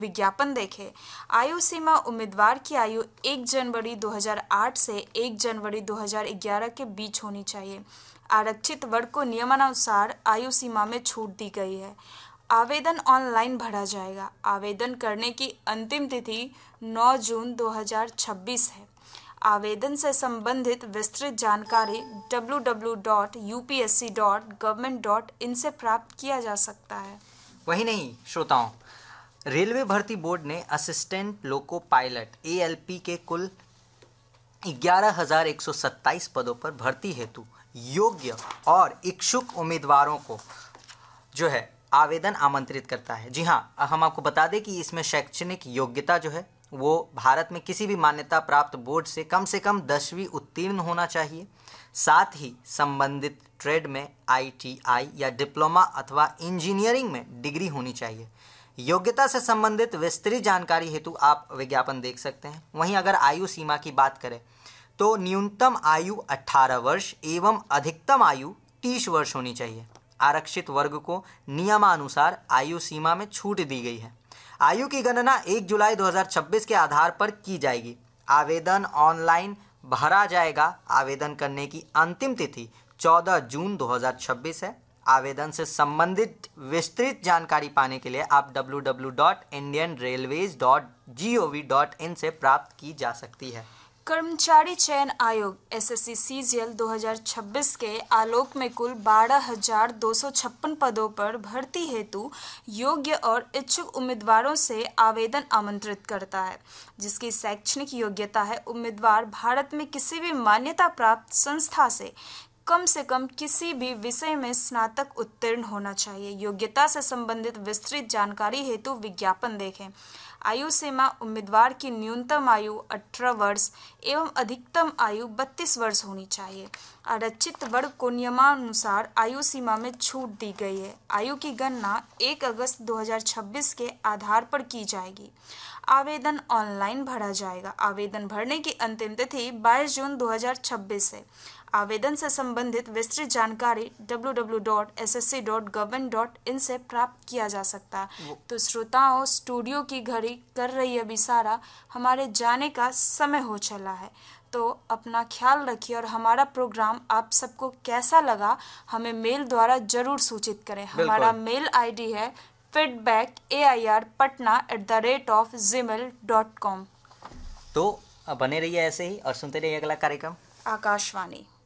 विज्ञापन देखें। आयु सीमा उम्मीदवार की आयु 1 जनवरी 2008 से 1 जनवरी 2011 के बीच होनी चाहिए। आरक्षित वर्ग को नियमानुसार आयु सीमा में छूट दी गई है। आवेदन ऑनलाइन भरा जाएगा। आवेदन करने की अंतिम तिथि 9 जून 2026 है। आवेदन से संबंधित विस्तृत जानकारी www.upsc.government.in से प्राप्त किया जा सकता है। वही नहीं श्रोताओं, रेलवे भर्ती बोर्ड ने असिस्टेंट लोको पायलट ALP के कुल 11,127 पदों पर भर्ती हेतु योग्य और इच्छुक उम्मीदवारों को जो है आवेदन आमंत्रित करता है। जी हाँ, हम आपको बता दें कि इसमें शैक्षणिक योग्यता जो है वो भारत में किसी भी मान्यता प्राप्त बोर्ड से कम 10वीं उत्तीर्ण होना चाहिए। साथ ही संबंधित ट्रेड में ITI या डिप्लोमा अथवा इंजीनियरिंग में डिग्री होनी चाहिए। योग्यता से संबंधित विस्तृत जानकारी हेतु आप विज्ञापन देख सकते हैं। वहीं अगर आयु सीमा की बात करें तो न्यूनतम आयु 18 वर्ष एवं अधिकतम आयु 30 वर्ष होनी चाहिए। आरक्षित वर्ग को नियमानुसार आयु सीमा में छूट दी गई है। आयु की गणना 1 जुलाई 2026 के आधार पर की जाएगी। आवेदन ऑनलाइन भरा जाएगा। आवेदन करने की अंतिम तिथि 14 जून 2026 है। आवेदन से संबंधित विस्तृत जानकारी पाने के लिए आप www.indianrailways.gov.in से प्राप्त की जा सकती है। कर्मचारी चयन आयोग SSC CGL 2026 के आलोक में कुल 12,256 पदों पर भर्ती हेतु योग्य और इच्छुक उम्मीदवारों से आवेदन आमंत्रित करता है, जिसकी शैक्षणिक योग्यता है उम्मीदवार भारत में किसी भी मान्यता प्राप्त संस्था से कम किसी भी विषय में स्नातक उत्तीर्ण होना चाहिए। योग्यता से संबंधित विस्तृत जानकारी हेतु विज्ञापन देखें। आयु सीमा उम्मीदवार की न्यूनतम आयु 18 वर्ष एवं अधिकतम आयु 32 वर्ष होनी चाहिए। आरक्षित वर्ग को नियमानुसार आयु सीमा में छूट दी गई है। आयु की गणना 1 अगस्त 2026 के आधार पर की जाएगी। आवेदन ऑनलाइन भरा जाएगा। आवेदन भरने की अंतिम तिथि 22 जून 2026 है। आवेदन से संबंधित विस्तृत जानकारी www.ssc.government.in से प्राप्त किया जा सकता है। तो श्रोताओं, स्टूडियो की घड़ी कर रही है इशारा, हमारे जाने का समय हो चला है। तो अपना ख्याल रखिए और हमारा प्रोग्राम आप सबको कैसा लगा हमें मेल द्वारा जरूर सूचित करें। हमारा मेल ID है feedback@airpatna@gmail.com। तो बने रहिए ऐसे ही और सुनते रहिए अगला कार्यक्रम आकाशवाणी।